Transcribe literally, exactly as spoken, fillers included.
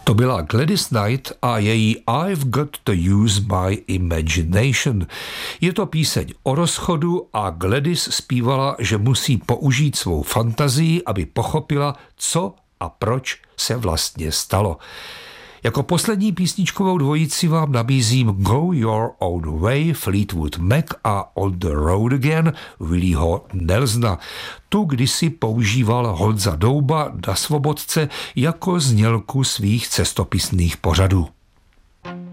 To byla Gladys Knight a její I've Got to Use My Imagination. Je to píseň o rozchodu a Gladys zpívala, že musí použít svou fantazii, aby pochopila, co a proč se vlastně stalo. Jako poslední písničkovou dvojici vám nabízím Go Your Own Way Fleetwood Mac a On the Road Again Willieho Nelsona. Tu kdysi používal Honza Douba na Svobodce jako znělku svých cestopisných pořadů.